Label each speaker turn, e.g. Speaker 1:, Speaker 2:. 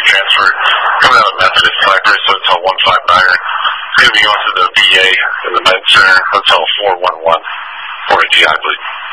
Speaker 1: transfer coming out of Methodist Cypress, Hotel 159er. It's going to be going to the VA in the Med Center, Hotel 411 for a GI bleed.